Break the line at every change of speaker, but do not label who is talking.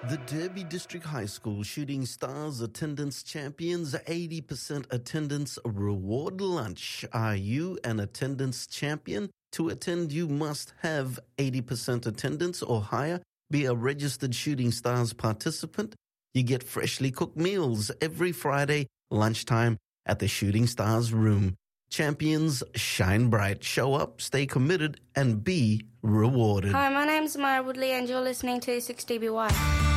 The Derby District High School Shooting Stars Attendance Champions 80% Attendance Reward Lunch. Are you an attendance champion? To attend, you must have 80% attendance or higher, be a registered Shooting Stars participant. You get freshly cooked meals every Friday lunchtime at the Shooting Stars room. Champions shine bright, show up, stay committed, and be rewarded.
Hi, my name's Maya Woodley, and you're listening to 6DBY.